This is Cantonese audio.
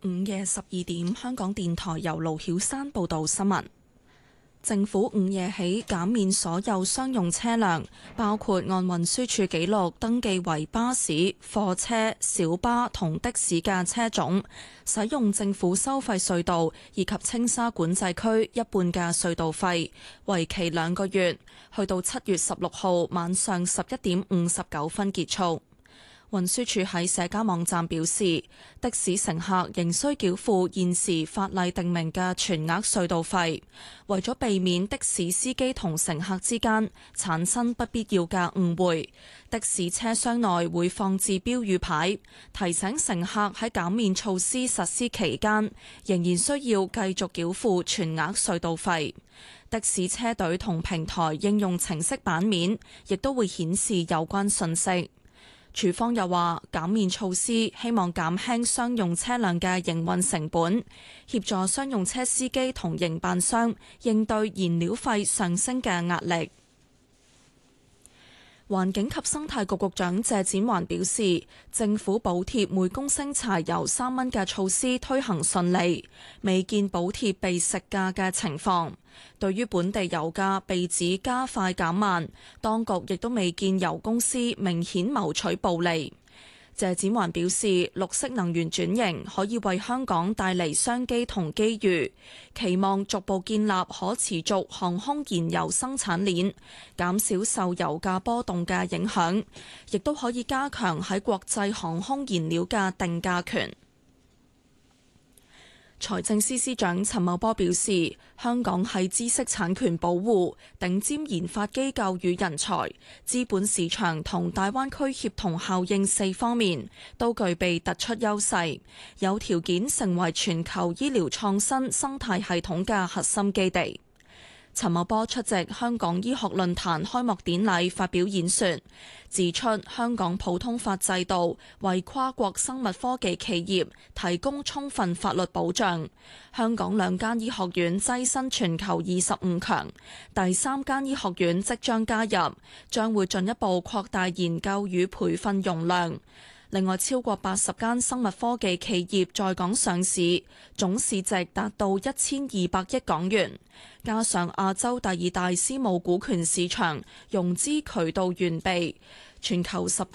午夜12點，香港電台由盧曉山報道新聞。政府午夜起減免所有商用車輛，包括按運輸署記錄登記為巴士、貨車、小巴同的士嘅車種，使用政府收費隧道以及青沙管制區一半嘅隧道費，為期2個月，去到7月16號晚上11點59分結束。運輸署喺社交網站表示，的士乘客仍需繳付現時法例訂明嘅全額隧道費。為咗避免的士司機同乘客之間產生不必要嘅誤會，的士車廂內會放置標語牌，提醒乘客喺減免措施實施期間，仍然需要繼續繳付全額隧道費。的士車隊同平台應用程式版面亦都會顯示有關信息。署方又話，減免措施希望減輕商用車輛嘅營運成本，協助商用車司機同營辦商應對燃料費上升嘅壓力。環境及生態局局長謝展寰表示，政府補貼每公升柴油3蚊嘅措施推行順利，未見補貼被食價嘅情況。對於本地油價被指加快減慢，當局亦都未見油公司明顯謀取暴利。謝展寰表示，綠色能源轉型可以為香港帶嚟商機同機遇，期望逐步建立可持續航空燃油生產鏈，減少受油價波動嘅影響，亦都可以加強喺國際航空燃料嘅定價權。財政司司長陳茂波表示，香港喺知識產權保護、頂尖研發機構與人才、資本市場同大灣區協同效應4方面都具備突出優勢，有條件成為全球醫療創新生態系統嘅核心基地。陳茂波出席香港醫學論壇開幕典禮發表演說，指出香港普通法制度為跨國生物科技企業提供充分法律保障。香港2間醫學院躋身全球25強，第3間醫學院即將加入，將會進一步擴大研究與培訓容量。另外，超過80間生物科技企業在港上市，總市值達到1200億港元。加上亞洲第2大私募股權市場融資渠道完備，全球10